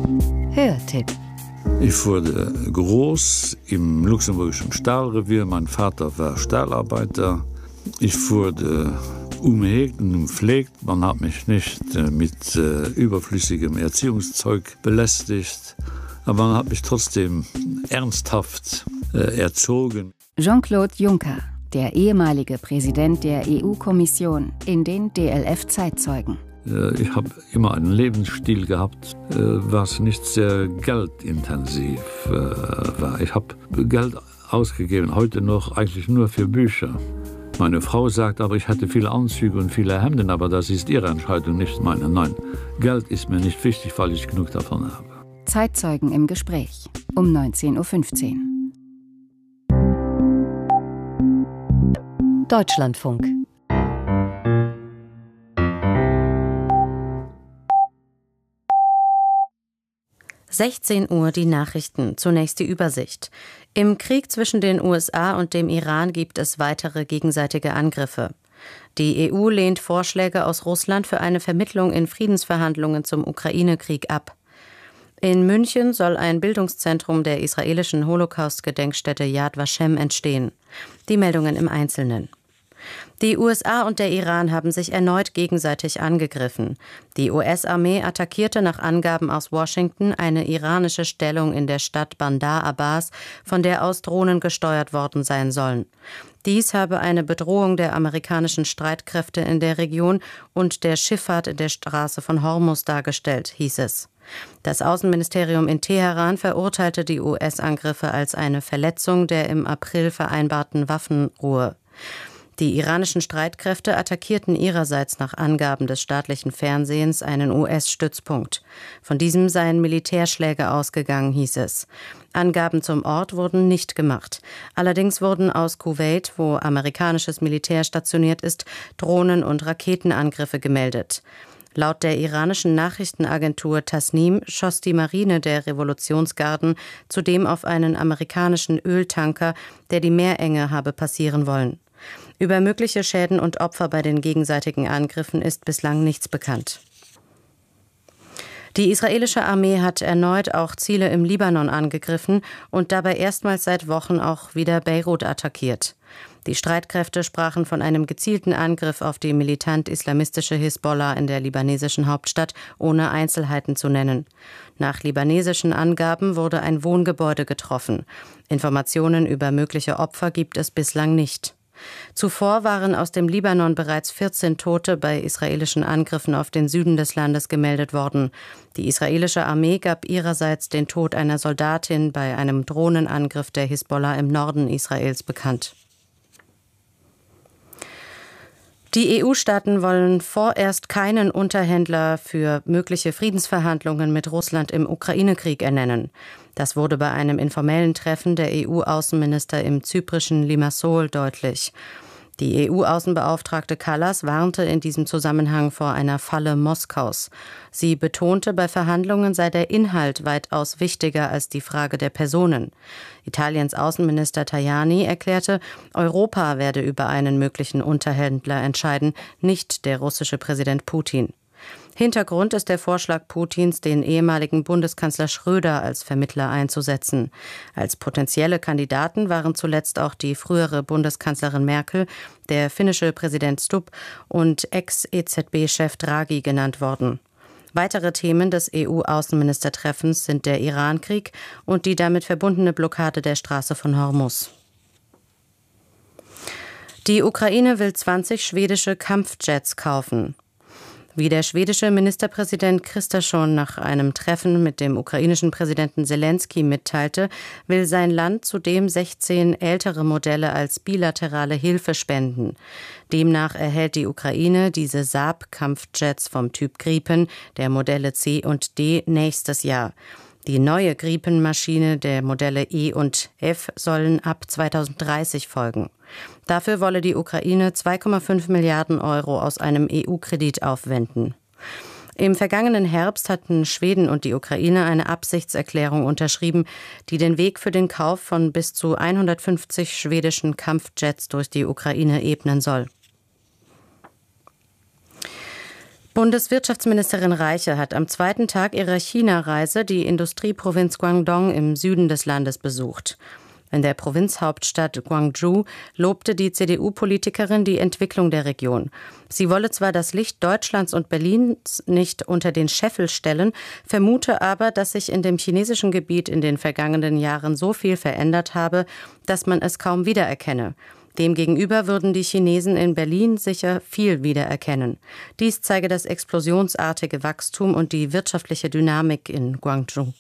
Hörtipp. Ich wurde groß im luxemburgischen Stahlrevier. Mein Vater war Stahlarbeiter. Ich wurde umhegt und umpflegt. Man hat mich nicht mit überflüssigem Erziehungszeug belästigt. Aber man hat mich trotzdem ernsthaft erzogen. Jean-Claude Juncker, der ehemalige Präsident der EU-Kommission, in den DLF-Zeitzeugen. Ich habe immer einen Lebensstil gehabt, was nicht sehr geldintensiv war. Ich habe Geld ausgegeben, heute noch eigentlich nur für Bücher. Meine Frau sagt aber, ich hatte viele Anzüge und viele Hemden, aber das ist ihre Entscheidung, nicht meine. Nein, Geld ist mir nicht wichtig, weil ich genug davon habe. Zeitzeugen im Gespräch um 19.15 Uhr. Deutschlandfunk. Uhr die Nachrichten. Zunächst die Übersicht. Im Krieg zwischen den USA und dem Iran gibt es weitere gegenseitige Angriffe. Die EU lehnt Vorschläge aus Russland für eine Vermittlung in Friedensverhandlungen zum Ukraine-Krieg ab. In München soll ein Bildungszentrum der israelischen Holocaust-Gedenkstätte Yad Vashem entstehen. Die Meldungen im Einzelnen. Die USA und der Iran haben sich erneut gegenseitig angegriffen. Die US-Armee attackierte nach Angaben aus Washington eine iranische Stellung in der Stadt Bandar Abbas, von der aus Drohnen gesteuert worden sein sollen. Dies habe eine Bedrohung der amerikanischen Streitkräfte in der Region und der Schifffahrt in der Straße von Hormuz dargestellt, hieß es. Das Außenministerium in Teheran verurteilte die US-Angriffe als eine Verletzung der im April vereinbarten Waffenruhe. Die iranischen Streitkräfte attackierten ihrerseits nach Angaben des staatlichen Fernsehens einen US-Stützpunkt. Von diesem seien Militärschläge ausgegangen, hieß es. Angaben zum Ort wurden nicht gemacht. Allerdings wurden aus Kuwait, wo amerikanisches Militär stationiert ist, Drohnen- und Raketenangriffe gemeldet. Laut der iranischen Nachrichtenagentur Tasnim schoss die Marine der Revolutionsgarden zudem auf einen amerikanischen Öltanker, der die Meerenge habe passieren wollen. Über mögliche Schäden und Opfer bei den gegenseitigen Angriffen ist bislang nichts bekannt. Die israelische Armee hat erneut auch Ziele im Libanon angegriffen und dabei erstmals seit Wochen auch wieder Beirut attackiert. Die Streitkräfte sprachen von einem gezielten Angriff auf die militant-islamistische Hisbollah in der libanesischen Hauptstadt, ohne Einzelheiten zu nennen. Nach libanesischen Angaben wurde ein Wohngebäude getroffen. Informationen über mögliche Opfer gibt es bislang nicht. Zuvor waren aus dem Libanon bereits 14 Tote bei israelischen Angriffen auf den Süden des Landes gemeldet worden. Die israelische Armee gab ihrerseits den Tod einer Soldatin bei einem Drohnenangriff der Hisbollah im Norden Israels bekannt. Die EU-Staaten wollen vorerst keinen Unterhändler für mögliche Friedensverhandlungen mit Russland im Ukraine-Krieg ernennen. Das wurde bei einem informellen Treffen der EU-Außenminister im zyprischen Limassol deutlich. Die EU-Außenbeauftragte Kallas warnte in diesem Zusammenhang vor einer Falle Moskaus. Sie betonte, bei Verhandlungen sei der Inhalt weitaus wichtiger als die Frage der Personen. Italiens Außenminister Tajani erklärte, Europa werde über einen möglichen Unterhändler entscheiden, nicht der russische Präsident Putin. Hintergrund ist der Vorschlag Putins, den ehemaligen Bundeskanzler Schröder als Vermittler einzusetzen. Als potenzielle Kandidaten waren zuletzt auch die frühere Bundeskanzlerin Merkel, der finnische Präsident Stubb und Ex-EZB-Chef Draghi genannt worden. Weitere Themen des EU-Außenministertreffens sind der Iran-Krieg und die damit verbundene Blockade der Straße von Hormuz. Die Ukraine will 20 schwedische Kampfjets kaufen. Wie der schwedische Ministerpräsident Kristersson nach einem Treffen mit dem ukrainischen Präsidenten Selenskyj mitteilte, will sein Land zudem 16 ältere Modelle als bilaterale Hilfe spenden. Demnach erhält die Ukraine diese Saab-Kampfjets vom Typ Gripen der Modelle C und D nächstes Jahr. Die neue Gripen-Maschine der Modelle E und F sollen ab 2030 folgen. Dafür wolle die Ukraine 2,5 Milliarden Euro aus einem EU-Kredit aufwenden. Im vergangenen Herbst hatten Schweden und die Ukraine eine Absichtserklärung unterschrieben, die den Weg für den Kauf von bis zu 150 schwedischen Kampfjets durch die Ukraine ebnen soll. Bundeswirtschaftsministerin Reiche hat am zweiten Tag ihrer China-Reise die Industrieprovinz Guangdong im Süden des Landes besucht. In der Provinzhauptstadt Guangzhou lobte die CDU-Politikerin die Entwicklung der Region. Sie wolle zwar das Licht Deutschlands und Berlins nicht unter den Scheffel stellen, vermute aber, dass sich in dem chinesischen Gebiet in den vergangenen Jahren so viel verändert habe, dass man es kaum wiedererkenne. Demgegenüber würden die Chinesen in Berlin sicher viel wiedererkennen. Dies zeige das explosionsartige Wachstum und die wirtschaftliche Dynamik in Guangzhou.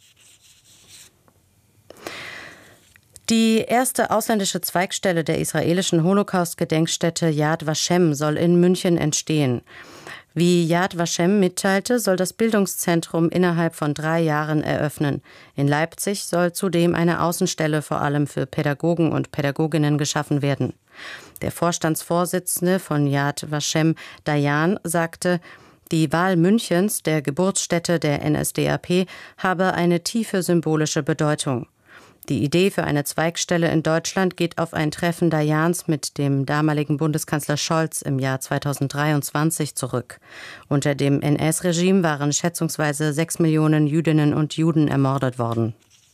Die erste ausländische Zweigstelle der israelischen Holocaust-Gedenkstätte Yad Vashem soll in München entstehen. Wie Yad Vashem mitteilte, soll das Bildungszentrum innerhalb von 3 Jahren eröffnen. In Leipzig soll zudem eine Außenstelle vor allem für Pädagogen und Pädagoginnen geschaffen werden. Der Vorstandsvorsitzende von Yad Vashem, Dayan, sagte, die Wahl Münchens, der Geburtsstätte der NSDAP, habe eine tiefe symbolische Bedeutung. Die Idee für eine Zweigstelle in Deutschland geht auf ein Treffen Dayans mit dem damaligen Bundeskanzler Scholz im Jahr 2023 zurück. Unter dem NS-Regime waren schätzungsweise 6 Millionen Jüdinnen und Juden ermordet worden.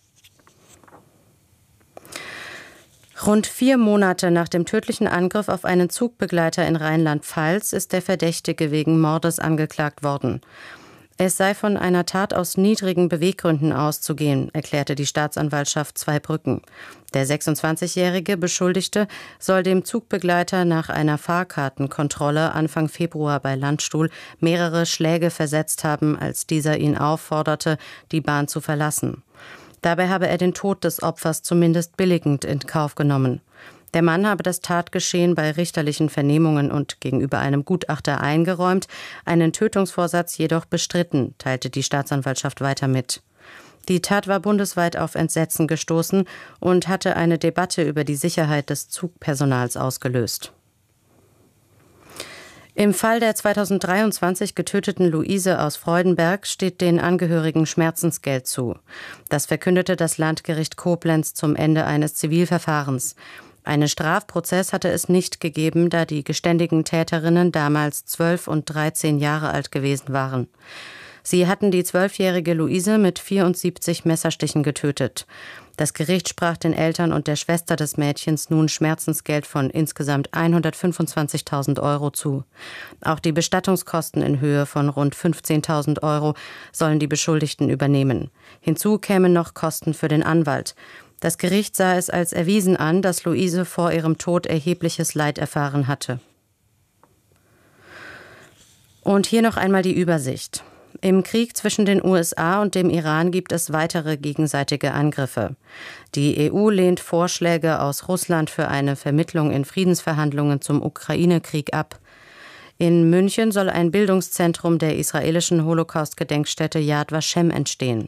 Rund 4 Monate nach dem tödlichen Angriff auf einen Zugbegleiter in Rheinland-Pfalz ist der Verdächtige wegen Mordes angeklagt worden. Es sei von einer Tat aus niedrigen Beweggründen auszugehen, erklärte die Staatsanwaltschaft Zweibrücken. Der 26-jährige Beschuldigte soll dem Zugbegleiter nach einer Fahrkartenkontrolle Anfang Februar bei Landstuhl mehrere Schläge versetzt haben, als dieser ihn aufforderte, die Bahn zu verlassen. Dabei habe er den Tod des Opfers zumindest billigend in Kauf genommen. Der Mann habe das Tatgeschehen bei richterlichen Vernehmungen und gegenüber einem Gutachter eingeräumt, einen Tötungsvorsatz jedoch bestritten, teilte die Staatsanwaltschaft weiter mit. Die Tat war bundesweit auf Entsetzen gestoßen und hatte eine Debatte über die Sicherheit des Zugpersonals ausgelöst. Im Fall der 2023 getöteten Luise aus Freudenberg steht den Angehörigen Schmerzensgeld zu. Das verkündete das Landgericht Koblenz zum Ende eines Zivilverfahrens. Einen Strafprozess hatte es nicht gegeben, da die geständigen Täterinnen damals 12 und 13 Jahre alt gewesen waren. Sie hatten die 12-jährige Luise mit 74 Messerstichen getötet. Das Gericht sprach den Eltern und der Schwester des Mädchens nun Schmerzensgeld von insgesamt 125.000 € zu. Auch die Bestattungskosten in Höhe von rund 15.000 € sollen die Beschuldigten übernehmen. Hinzu kämen noch Kosten für den Anwalt. Das Gericht sah es als erwiesen an, dass Luise vor ihrem Tod erhebliches Leid erfahren hatte. Und hier noch einmal die Übersicht. Im Krieg zwischen den USA und dem Iran gibt es weitere gegenseitige Angriffe. Die EU lehnt Vorschläge aus Russland für eine Vermittlung in Friedensverhandlungen zum Ukraine-Krieg ab. In München soll ein Bildungszentrum der israelischen Holocaust-Gedenkstätte Yad Vashem entstehen.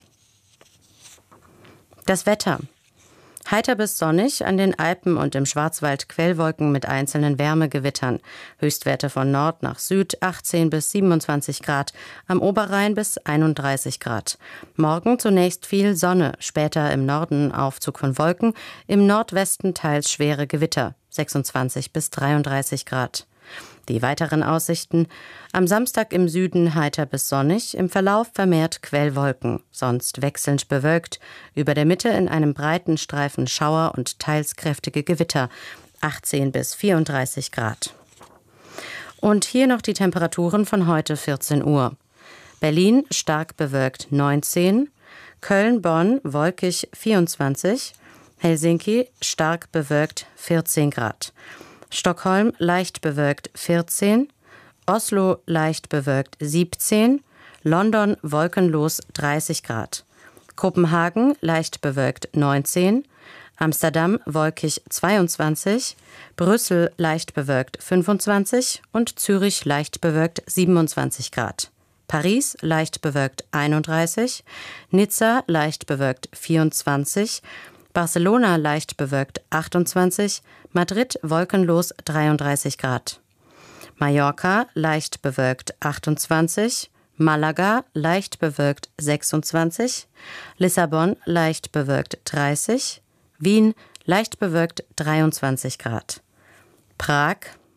Das Wetter. Heiter bis sonnig, an den Alpen und im Schwarzwald Quellwolken mit einzelnen Wärmegewittern. Höchstwerte von Nord nach Süd 18 bis 27 Grad, am Oberrhein bis 31 Grad. Morgen zunächst viel Sonne, später im Norden Aufzug von Wolken, im Nordwesten teils schwere Gewitter, 26 bis 33 Grad. Die weiteren Aussichten: am Samstag im Süden heiter bis sonnig, im Verlauf vermehrt Quellwolken, sonst wechselnd bewölkt, über der Mitte in einem breiten Streifen Schauer und teils kräftige Gewitter, 18 bis 34 Grad. Und hier noch die Temperaturen von heute 14 Uhr. Berlin stark bewölkt 19, Köln-Bonn wolkig 24, Helsinki stark bewölkt 14 Grad. Stockholm leicht bewölkt 14, Oslo leicht bewölkt 17, London wolkenlos 30 Grad, Kopenhagen leicht bewölkt 19, Amsterdam wolkig 22, Brüssel leicht bewölkt 25 und Zürich leicht bewölkt 27 Grad. Paris leicht bewölkt 31, Nizza leicht bewölkt 24, Barcelona leicht bewölkt 28, Madrid wolkenlos 33 Grad. Mallorca leicht bewölkt 28, Malaga leicht bewölkt 26, Lissabon leicht bewölkt 30, Wien leicht bewölkt 23 Grad. Prag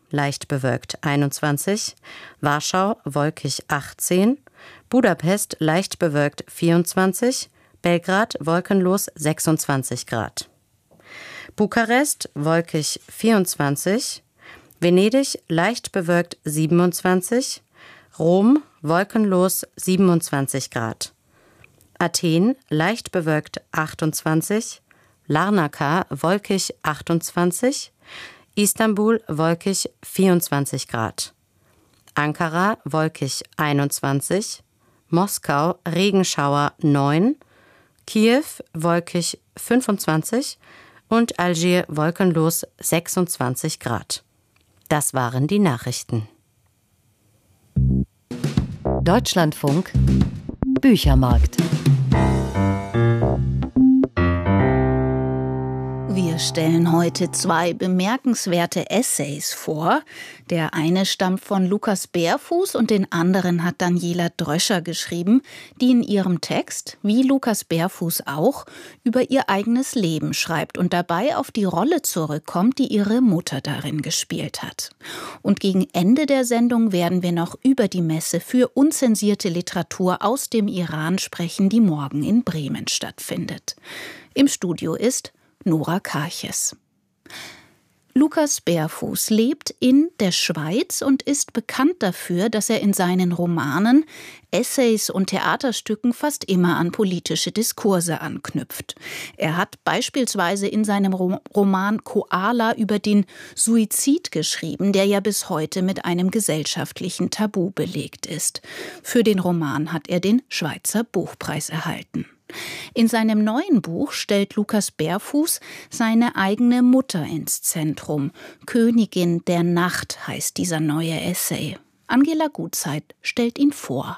leicht bewölkt 21, Warschau wolkig 18, Budapest leicht bewölkt 24, Belgrad wolkenlos 26 Grad. Bukarest wolkig 24, Venedig leicht bewölkt 27, Rom wolkenlos 27 Grad. Athen leicht bewölkt 28, Larnaca wolkig 28, Istanbul wolkig 24 Grad. Ankara wolkig 21, Moskau Regenschauer 9, Kiew wolkig 25 und Algier wolkenlos 26 Grad. Das waren die Nachrichten. Deutschlandfunk Büchermarkt. Wir stellen heute 2 bemerkenswerte Essays vor. Der eine stammt von Lukas Berfuß und den anderen hat Daniela Dröscher geschrieben, die in ihrem Text, wie Lukas Berfuß auch, über ihr eigenes Leben schreibt und dabei auf die Rolle zurückkommt, die ihre Mutter darin gespielt hat. Und gegen Ende der Sendung werden wir noch über die Messe für unzensierte Literatur aus dem Iran sprechen, die morgen in Bremen stattfindet. Im Studio ist Nora Karches. Lukas Berfuß lebt in der Schweiz und ist bekannt dafür, dass er in seinen Romanen, Essays und Theaterstücken fast immer an politische Diskurse anknüpft. Er hat beispielsweise in seinem Roman Koala über den Suizid geschrieben, der ja bis heute mit einem gesellschaftlichen Tabu belegt ist. Für den Roman hat er den Schweizer Buchpreis erhalten. In seinem neuen Buch stellt Lukas Berfuß seine eigene Mutter ins Zentrum. Königin der Nacht heißt dieser neue Essay. Angela Gutzeit stellt ihn vor.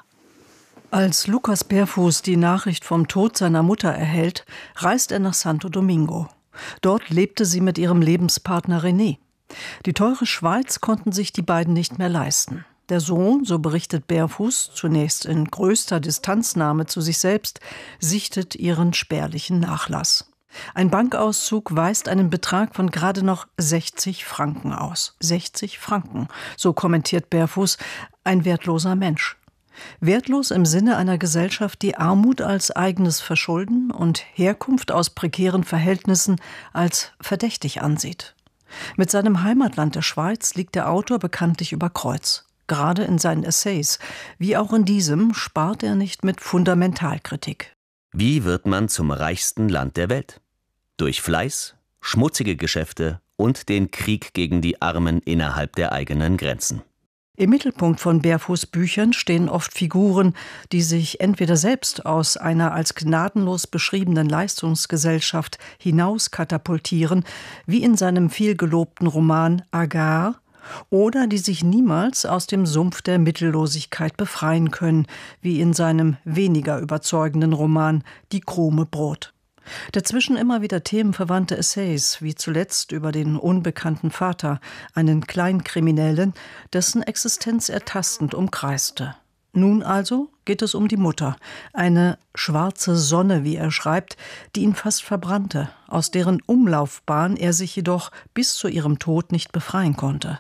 Als Lukas Berfuß die Nachricht vom Tod seiner Mutter erhält, reist er nach Santo Domingo. Dort lebte sie mit ihrem Lebenspartner René. Die teure Schweiz konnten sich die beiden nicht mehr leisten. Der Sohn, so berichtet Berfuß, zunächst in größter Distanznahme zu sich selbst, sichtet ihren spärlichen Nachlass. Ein Bankauszug weist einen Betrag von gerade noch 60 Franken aus. 60 Franken, so kommentiert Berfuß, ein wertloser Mensch. Wertlos im Sinne einer Gesellschaft, die Armut als eigenes Verschulden und Herkunft aus prekären Verhältnissen als verdächtig ansieht. Mit seinem Heimatland der Schweiz liegt der Autor bekanntlich über Kreuz. Gerade in seinen Essays, wie auch in diesem, spart er nicht mit Fundamentalkritik. Wie wird man zum reichsten Land der Welt? Durch Fleiß, schmutzige Geschäfte und den Krieg gegen die Armen innerhalb der eigenen Grenzen. Im Mittelpunkt von Berfuß' Büchern stehen oft Figuren, die sich entweder selbst aus einer als gnadenlos beschriebenen Leistungsgesellschaft hinaus katapultieren, wie in seinem vielgelobten Roman Agar, oder die sich niemals aus dem Sumpf der Mittellosigkeit befreien können, wie in seinem weniger überzeugenden Roman Die Krume Brot. Dazwischen immer wieder themenverwandte Essays, wie zuletzt über den unbekannten Vater, einen Kleinkriminellen, dessen Existenz er tastend umkreiste. Nun also geht es um die Mutter, eine schwarze Sonne, wie er schreibt, die ihn fast verbrannte, aus deren Umlaufbahn er sich jedoch bis zu ihrem Tod nicht befreien konnte.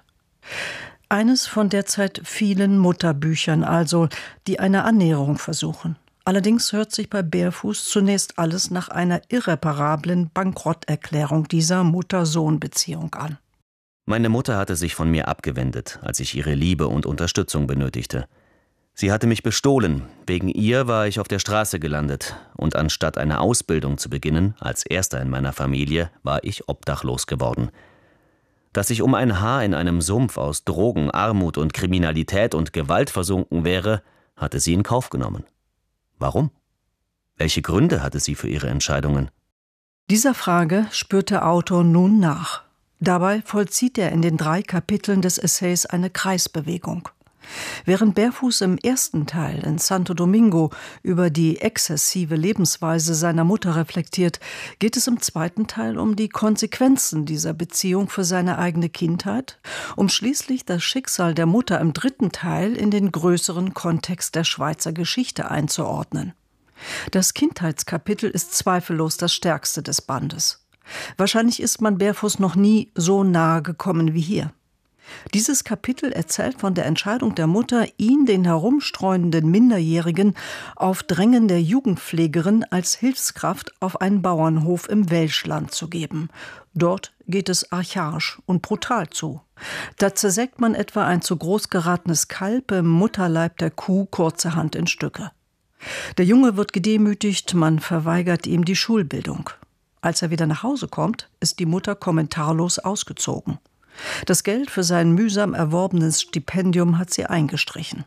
Eines von derzeit vielen Mutterbüchern also, die eine Annäherung versuchen. Allerdings hört sich bei Berfuß zunächst alles nach einer irreparablen Bankrotterklärung dieser Mutter-Sohn-Beziehung an. Meine Mutter hatte sich von mir abgewendet, als ich ihre Liebe und Unterstützung benötigte. Sie hatte mich bestohlen, wegen ihr war ich auf der Straße gelandet und anstatt eine Ausbildung zu beginnen, als erster in meiner Familie, war ich obdachlos geworden. Dass ich um ein Haar in einem Sumpf aus Drogen, Armut und Kriminalität und Gewalt versunken wäre, hatte sie in Kauf genommen. Warum? Welche Gründe hatte sie für ihre Entscheidungen? Dieser Frage spürt der Autor nun nach. Dabei vollzieht er in den 3 Kapiteln des Essays eine Kreisbewegung. Während Berfuß im ersten Teil in Santo Domingo über die exzessive Lebensweise seiner Mutter reflektiert, geht es im zweiten Teil um die Konsequenzen dieser Beziehung für seine eigene Kindheit, um schließlich das Schicksal der Mutter im dritten Teil in den größeren Kontext der Schweizer Geschichte einzuordnen. Das Kindheitskapitel ist zweifellos das stärkste des Bandes. Wahrscheinlich ist man Berfuß noch nie so nahe gekommen wie hier. Dieses Kapitel erzählt von der Entscheidung der Mutter, ihn, den herumstreunenden Minderjährigen, auf Drängen der Jugendpflegerin als Hilfskraft auf einen Bauernhof im Welschland zu geben. Dort geht es archaisch und brutal zu. Da zersägt man etwa ein zu groß geratenes Kalb im Mutterleib der Kuh kurzerhand in Stücke. Der Junge wird gedemütigt, man verweigert ihm die Schulbildung. Als er wieder nach Hause kommt, ist die Mutter kommentarlos ausgezogen. Das Geld für sein mühsam erworbenes Stipendium hat sie eingestrichen.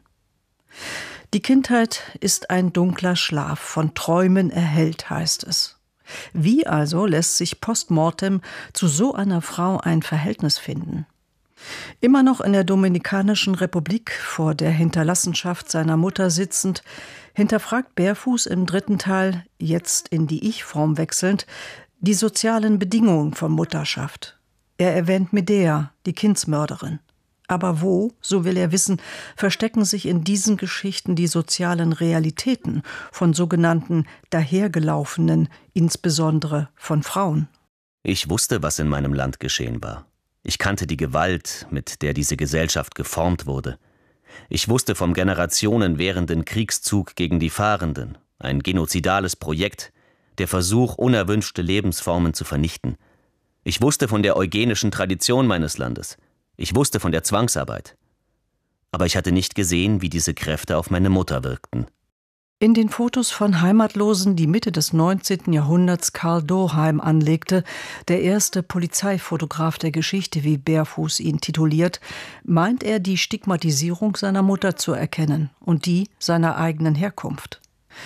Die Kindheit ist ein dunkler Schlaf, von Träumen erhellt, heißt es. Wie also lässt sich post mortem zu so einer Frau ein Verhältnis finden? Immer noch in der Dominikanischen Republik vor der Hinterlassenschaft seiner Mutter sitzend, hinterfragt Berfuß im 3. Teil, jetzt in die Ich-Form wechselnd, die sozialen Bedingungen von Mutterschaft. Er erwähnt Medea, die Kindsmörderin. Aber wo, so will er wissen, verstecken sich in diesen Geschichten die sozialen Realitäten von sogenannten Dahergelaufenen, insbesondere von Frauen? Ich wusste, was in meinem Land geschehen war. Ich kannte die Gewalt, mit der diese Gesellschaft geformt wurde. Ich wusste vom generationenwährenden Kriegszug gegen die Fahrenden, ein genozidales Projekt, der Versuch, unerwünschte Lebensformen zu vernichten. Ich wusste von der eugenischen Tradition meines Landes. Ich wusste von der Zwangsarbeit. Aber ich hatte nicht gesehen, wie diese Kräfte auf meine Mutter wirkten. In den Fotos von Heimatlosen, die Mitte des 19. Jahrhunderts Karl Doheim anlegte, der erste Polizeifotograf der Geschichte, wie Berfuß ihn tituliert, meint er, die Stigmatisierung seiner Mutter zu erkennen und die seiner eigenen Herkunft.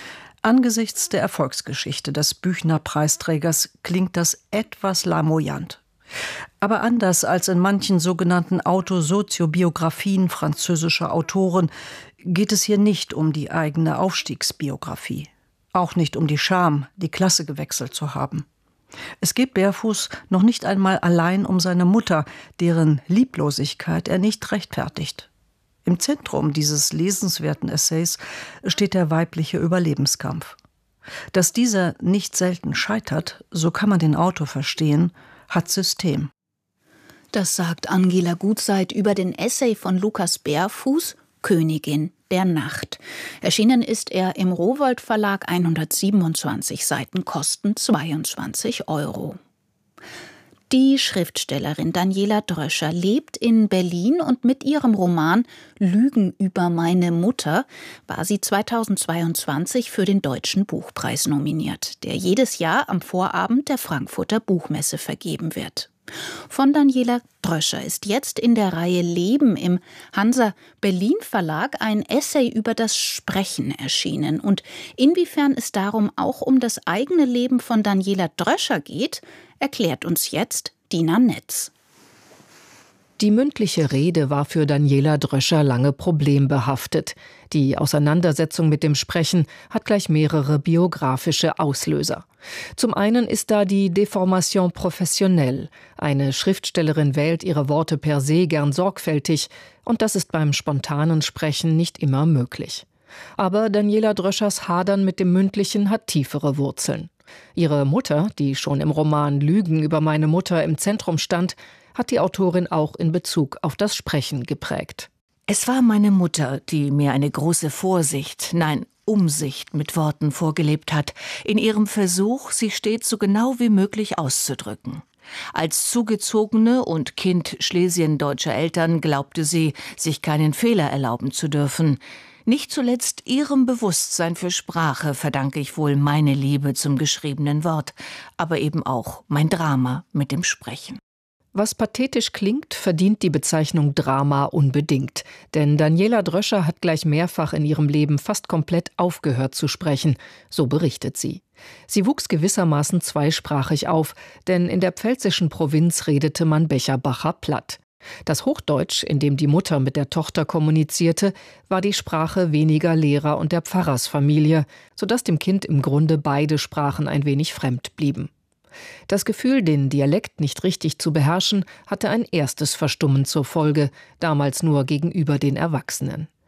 Angesichts der Erfolgsgeschichte des Büchner-Preisträgers klingt das etwas lamoyant. Aber anders als in manchen sogenannten Autosoziobiografien französischer Autoren geht es hier nicht um die eigene Aufstiegsbiografie. Auch nicht um die Scham, die Klasse gewechselt zu haben. Es geht Berfuß noch nicht einmal allein um seine Mutter, deren Lieblosigkeit er nicht rechtfertigt. Im Zentrum dieses lesenswerten Essays steht der weibliche Überlebenskampf. Dass dieser nicht selten scheitert, so kann man den Autor verstehen, hat System. Das sagt Angela Gutzeit über den Essay von Lukas Berfuß, Königin der Nacht. Erschienen ist er im Rowohlt Verlag, 127 Seiten, kosten 22 €. Die Schriftstellerin Daniela Dröscher lebt in Berlin und mit ihrem Roman »Lügen über meine Mutter« war sie 2022 für den Deutschen Buchpreis nominiert, der jedes Jahr am Vorabend der Frankfurter Buchmesse vergeben wird. Von Daniela Dröscher ist jetzt in der Reihe Leben im Hansa Berlin Verlag ein Essay über das Sprechen erschienen. Und inwiefern es darum auch um das eigene Leben von Daniela Dröscher geht, erklärt uns jetzt Dina Netz. Die mündliche Rede war für Daniela Dröscher lange problembehaftet. Die Auseinandersetzung mit dem Sprechen hat gleich mehrere biografische Auslöser. Zum einen ist da die Deformation professionnelle. Eine Schriftstellerin wählt ihre Worte per se gern sorgfältig und das ist beim spontanen Sprechen nicht immer möglich. Aber Daniela Dröschers Hadern mit dem Mündlichen hat tiefere Wurzeln. Ihre Mutter, die schon im Roman Lügen über meine Mutter im Zentrum stand, hat die Autorin auch in Bezug auf das Sprechen geprägt. Es war meine Mutter, die mir eine große Vorsicht, nein, Umsicht mit Worten vorgelebt hat, in ihrem Versuch, sie stets so genau wie möglich auszudrücken. Als Zugezogene und Kind schlesiendeutscher Eltern glaubte sie, sich keinen Fehler erlauben zu dürfen. Nicht zuletzt ihrem Bewusstsein für Sprache verdanke ich wohl meine Liebe zum geschriebenen Wort, aber eben auch mein Drama mit dem Sprechen. Was pathetisch klingt, verdient die Bezeichnung Drama unbedingt. Denn Daniela Dröscher hat gleich mehrfach in ihrem Leben fast komplett aufgehört zu sprechen, so berichtet sie. Sie wuchs gewissermaßen zweisprachig auf, denn in der pfälzischen Provinz redete man Becherbacher Platt. Das Hochdeutsch, in dem die Mutter mit der Tochter kommunizierte, war die Sprache weniger Lehrer und der Pfarrersfamilie, sodass dem Kind im Grunde beide Sprachen ein wenig fremd blieben. Das Gefühl, den Dialekt nicht richtig zu beherrschen, hatte ein erstes Verstummen zur Folge, damals nur gegenüber den Erwachsenen.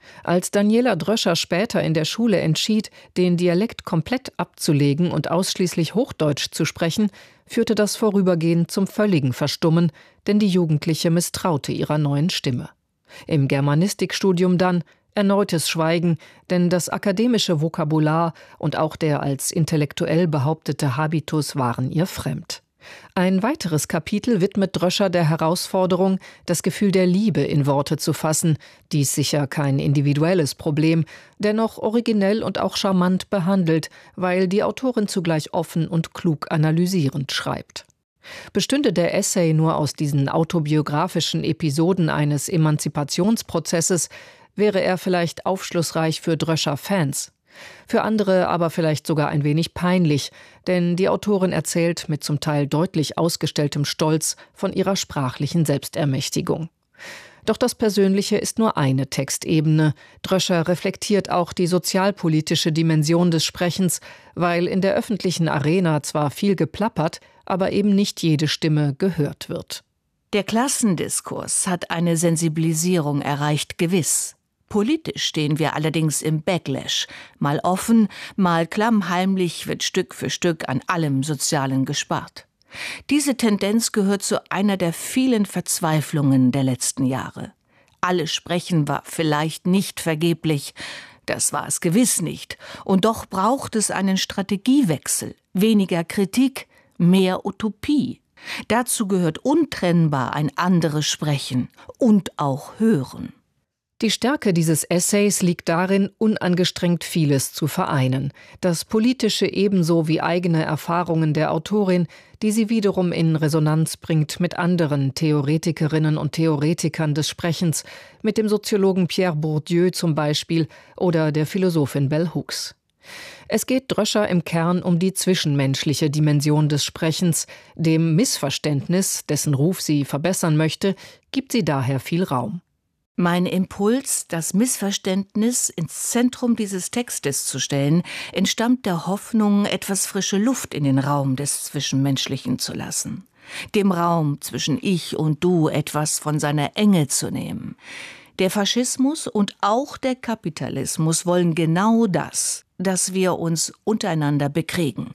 Als Daniela Dröscher später in der Schule entschied, den Dialekt komplett abzulegen und ausschließlich Hochdeutsch zu sprechen, führte das vorübergehend zum völligen Verstummen, denn die Jugendliche misstraute ihrer neuen Stimme. Im Germanistikstudium dann erneutes Schweigen, denn das akademische Vokabular und auch der als intellektuell behauptete Habitus waren ihr fremd. Ein weiteres Kapitel widmet Dröscher der Herausforderung, das Gefühl der Liebe in Worte zu fassen, dies sicher kein individuelles Problem, dennoch originell und auch charmant behandelt, weil die Autorin zugleich offen und klug analysierend schreibt. Bestünde der Essay nur aus diesen autobiografischen Episoden eines Emanzipationsprozesses, wäre er vielleicht aufschlussreich für Dröscher-Fans. Für andere aber vielleicht sogar ein wenig peinlich, denn die Autorin erzählt mit zum Teil deutlich ausgestelltem Stolz von ihrer sprachlichen Selbstermächtigung. Doch das Persönliche ist nur eine Textebene. Dröscher reflektiert auch die sozialpolitische Dimension des Sprechens, weil in der öffentlichen Arena zwar viel geplappert, aber eben nicht jede Stimme gehört wird. Der Klassendiskurs hat eine Sensibilisierung erreicht, gewiss. Politisch stehen wir allerdings im Backlash. Mal offen, mal klammheimlich wird Stück für Stück an allem Sozialen gespart. Diese Tendenz gehört zu einer der vielen Verzweiflungen der letzten Jahre. Alles Sprechen war vielleicht nicht vergeblich, das war es gewiss nicht. Und doch braucht es einen Strategiewechsel, weniger Kritik, mehr Utopie. Dazu gehört untrennbar ein anderes Sprechen und auch Hören. Die Stärke dieses Essays liegt darin, unangestrengt vieles zu vereinen. Das Politische ebenso wie eigene Erfahrungen der Autorin, die sie wiederum in Resonanz bringt mit anderen Theoretikerinnen und Theoretikern des Sprechens, mit dem Soziologen Pierre Bourdieu zum Beispiel oder der Philosophin Bell Hooks. Es geht Dröscher im Kern um die zwischenmenschliche Dimension des Sprechens. Dem Missverständnis, dessen Ruf sie verbessern möchte, gibt sie daher viel Raum. Mein Impuls, das Missverständnis ins Zentrum dieses Textes zu stellen, entstammt der Hoffnung, etwas frische Luft in den Raum des Zwischenmenschlichen zu lassen. Dem Raum zwischen Ich und Du etwas von seiner Enge zu nehmen. Der Faschismus und auch der Kapitalismus wollen genau das, dass wir uns untereinander bekriegen.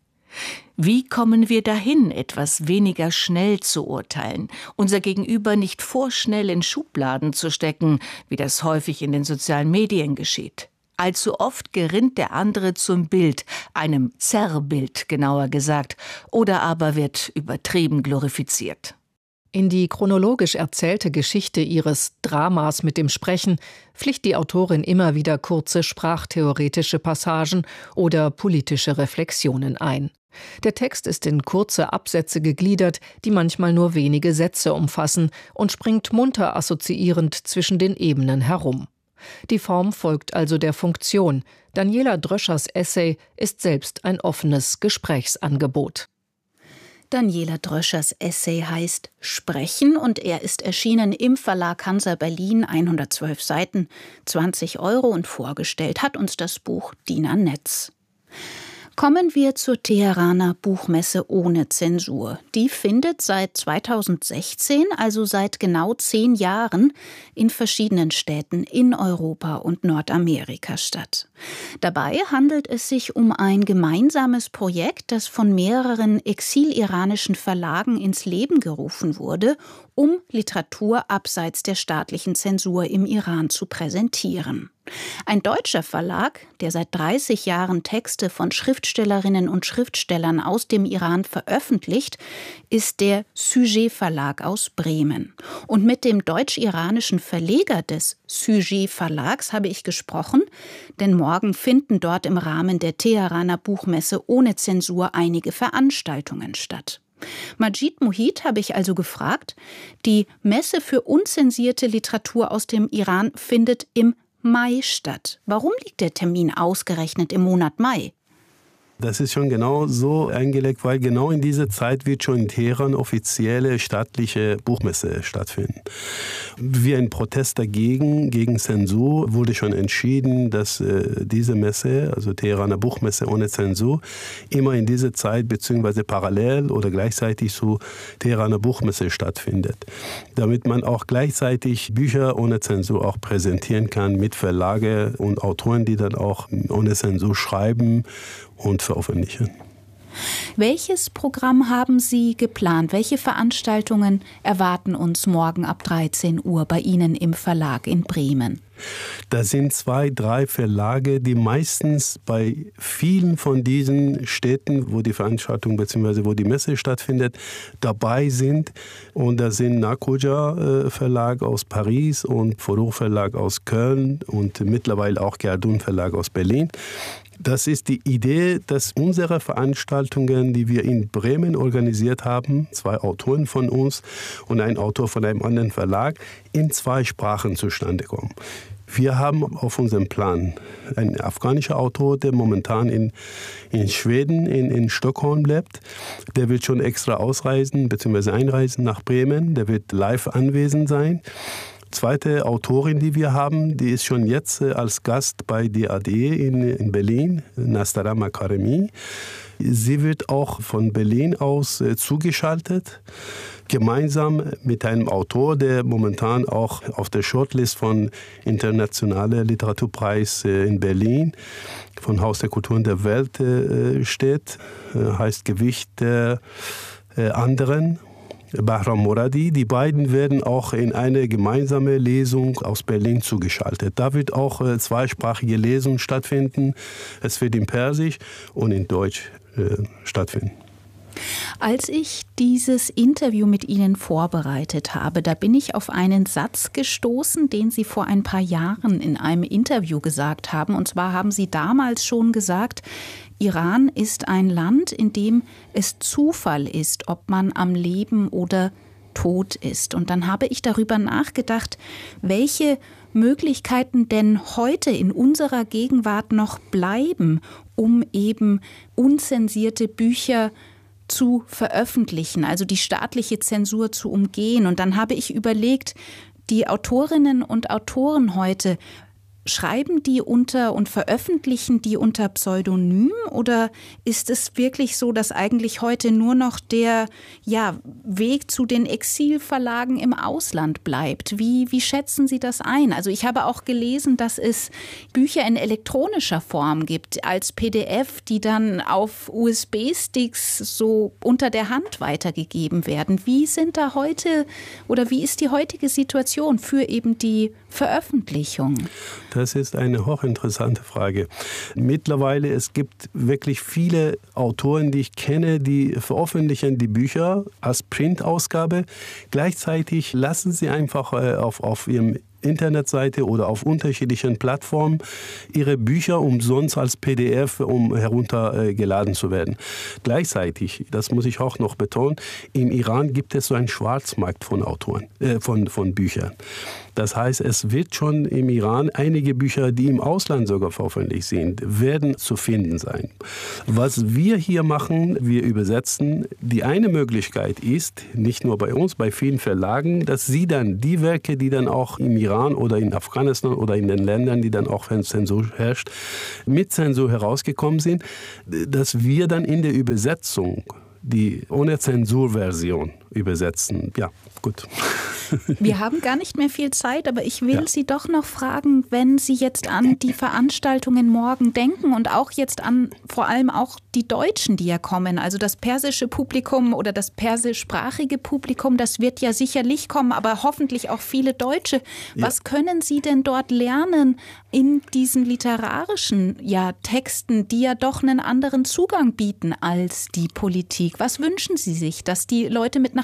Wie kommen wir dahin, etwas weniger schnell zu urteilen, unser Gegenüber nicht vorschnell in Schubladen zu stecken, wie das häufig in den sozialen Medien geschieht? Allzu oft gerinnt der andere zum Bild, einem Zerrbild genauer gesagt, oder aber wird übertrieben glorifiziert. In die chronologisch erzählte Geschichte ihres Dramas mit dem Sprechen pflicht die Autorin immer wieder kurze sprachtheoretische Passagen oder politische Reflexionen ein. Der Text ist in kurze Absätze gegliedert, die manchmal nur wenige Sätze umfassen und springt munter assoziierend zwischen den Ebenen herum. Die Form folgt also der Funktion. Daniela Dröschers Essay ist selbst ein offenes Gesprächsangebot. Daniela Dröschers Essay heißt Sprechen und er ist erschienen im Verlag Hansa Berlin, 112 Seiten, 20 € und vorgestellt hat uns das Buch Dina Netz. Kommen wir zur Teheraner Buchmesse ohne Zensur. Die findet seit 2016, also seit genau 10 Jahren, in verschiedenen Städten in Europa und Nordamerika statt. Dabei handelt es sich um ein gemeinsames Projekt, das von mehreren exiliranischen Verlagen ins Leben gerufen wurde, um Literatur abseits der staatlichen Zensur im Iran zu präsentieren. Ein deutscher Verlag, der seit 30 Jahren Texte von Schriftstellerinnen und Schriftstellern aus dem Iran veröffentlicht, ist der Sujet Verlag aus Bremen. Und mit dem deutsch-iranischen Verleger des Sujet Verlags habe ich gesprochen, denn morgen finden dort im Rahmen der Teheraner Buchmesse ohne Zensur einige Veranstaltungen statt. Majid Muhid habe ich also gefragt. Die Messe für unzensierte Literatur aus dem Iran findet im Mai statt. Warum liegt der Termin ausgerechnet im Monat Mai? Das ist schon genau so eingelegt, weil genau in dieser Zeit wird schon in Teheran offizielle staatliche Buchmesse stattfinden. Wie ein Protest dagegen, gegen Zensur, wurde schon entschieden, dass diese Messe, also Teheraner Buchmesse ohne Zensur, immer in dieser Zeit bzw. parallel oder gleichzeitig zu Teheraner Buchmesse stattfindet. Damit man auch gleichzeitig Bücher ohne Zensur auch präsentieren kann mit Verlage und Autoren, die dann auch ohne Zensur schreiben und veröffentlichen. Welches Programm haben Sie geplant? Welche Veranstaltungen erwarten uns morgen ab 13 Uhr bei Ihnen im Verlag in Bremen? Das sind 2, 3 Verlage, die meistens bei vielen von diesen Städten, wo die Veranstaltung bzw. wo die Messe stattfindet, dabei sind. Und das sind Nakuja Verlag aus Paris und Forough Verlag aus Köln und mittlerweile auch Gerdun Verlag aus Berlin. Das ist die Idee, dass unsere Veranstaltungen, die wir in Bremen organisiert haben, 2 Autoren von uns und ein Autor von einem anderen Verlag, in 2 Sprachen zustande kommen. Wir haben auf unserem Plan einen afghanischen Autor, der momentan in Schweden, in Stockholm lebt. Der wird schon extra ausreisen bzw. einreisen nach Bremen. Der wird live anwesend sein. Zweite Autorin, die wir haben, die ist schon jetzt als Gast bei DAD in Berlin, Nastaram Akaremi. Sie wird auch von Berlin aus zugeschaltet, gemeinsam mit einem Autor, der momentan auch auf der Shortlist von Internationalen Literaturpreis in Berlin von Haus der Kulturen der Welt steht, heißt Gewicht der anderen. Bahram Moradi. Die beiden werden auch in eine gemeinsame Lesung aus Berlin zugeschaltet. Da wird auch 2-sprachige Lesung stattfinden. Es wird in Persisch und in Deutsch stattfinden. Als ich dieses Interview mit Ihnen vorbereitet habe, da bin ich auf einen Satz gestoßen, den Sie vor ein paar Jahren in einem Interview gesagt haben. Und zwar haben Sie damals schon gesagt, Iran ist ein Land, in dem es Zufall ist, ob man am Leben oder tot ist. Und dann habe ich darüber nachgedacht, welche Möglichkeiten denn heute in unserer Gegenwart noch bleiben, um eben unzensierte Bücher zu veröffentlichen, also die staatliche Zensur zu umgehen. Und dann habe ich überlegt, die Autorinnen und Autoren heute, schreiben die unter und veröffentlichen die unter Pseudonym oder ist es wirklich so, dass eigentlich heute nur noch der Weg zu den Exilverlagen im Ausland bleibt? Wie schätzen Sie das ein? Also ich habe auch gelesen, dass es Bücher in elektronischer Form gibt, als PDF, die dann auf USB-Sticks so unter der Hand weitergegeben werden. Wie sind da heute oder wie ist die heutige Situation für eben die Veröffentlichung? Das ist eine hochinteressante Frage. Mittlerweile, es gibt wirklich viele Autoren, die ich kenne, die veröffentlichen die Bücher als Printausgabe. Gleichzeitig lassen sie einfach auf ihrem Internetseite oder auf unterschiedlichen Plattformen ihre Bücher umsonst als PDF heruntergeladen zu werden. Gleichzeitig, das muss ich auch noch betonen, im Iran gibt es so einen Schwarzmarkt von Autoren, von Büchern. Das heißt, es wird schon im Iran einige Bücher, die im Ausland sogar veröffentlicht sind, werden zu finden sein. Was wir hier machen, wir übersetzen. Die eine Möglichkeit ist, nicht nur bei uns, bei vielen Verlagen, dass sie dann die Werke, die dann auch im Iran oder in Afghanistan oder in den Ländern, die dann auch, wenn Zensur herrscht, mit Zensur herausgekommen sind, dass wir dann in der Übersetzung die ohne Zensurversion übersetzen. Ja, gut. Wir haben gar nicht mehr viel Zeit, aber ich will Sie doch noch fragen, wenn Sie jetzt an die Veranstaltungen morgen denken und auch jetzt an vor allem auch die Deutschen, die ja kommen, also das persische Publikum oder das persischsprachige Publikum, das wird ja sicherlich kommen, aber hoffentlich auch viele Deutsche. Was können Sie denn dort lernen in diesen literarischen Texten, die ja doch einen anderen Zugang bieten als die Politik? Was wünschen Sie sich, dass die Leute mit nach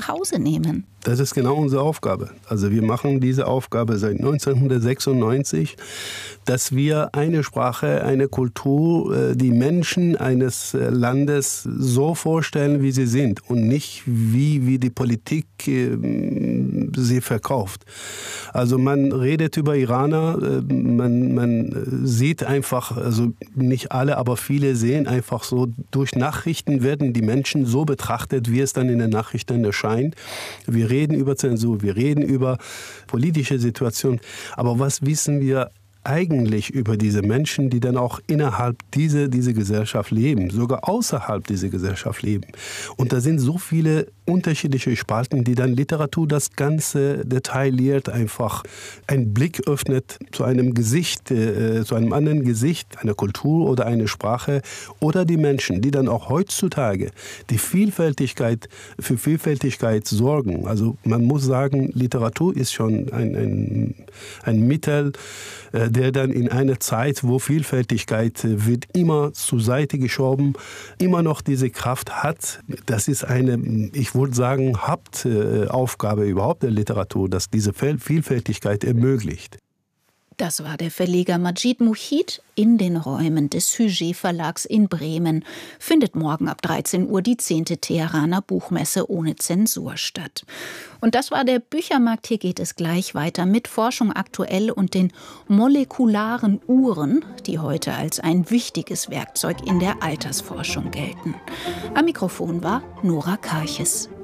nach Hause nehmen? Das ist genau unsere Aufgabe. Also wir machen diese Aufgabe seit 1996, dass wir eine Sprache, eine Kultur, die Menschen eines Landes so vorstellen, wie sie sind und nicht wie die Politik sie verkauft. Also man redet über Iraner, man sieht einfach, also nicht alle, aber viele sehen einfach so, durch Nachrichten werden die Menschen so betrachtet, wie es dann in den Nachrichten erscheint. Wir reden über Zensur, wir reden über politische Situationen. Aber was wissen wir eigentlich über diese Menschen, die dann auch innerhalb dieser Gesellschaft leben, sogar außerhalb dieser Gesellschaft leben? Und da sind so viele unterschiedliche Spalten, die dann Literatur das Ganze detailliert einfach einen Blick öffnet zu einem Gesicht, zu einem anderen Gesicht, einer Kultur oder einer Sprache oder die Menschen, die dann auch heutzutage die Vielfältigkeit für Vielfältigkeit sorgen. Also man muss sagen, Literatur ist schon ein Mittel, der dann in einer Zeit, wo Vielfältigkeit wird immer zur Seite geschoben, immer noch diese Kraft hat. Das ist eine, ich würde sagen, Hauptaufgabe überhaupt der Literatur, dass diese Vielfältigkeit ermöglicht. Das war der Verleger Majid Muhid in den Räumen des Sujet Verlags in Bremen. Findet morgen ab 13 Uhr die 10. Teheraner Buchmesse ohne Zensur statt. Und das war der Büchermarkt. Hier geht es gleich weiter mit Forschung aktuell und den molekularen Uhren, die heute als ein wichtiges Werkzeug in der Altersforschung gelten. Am Mikrofon war Nora Karches.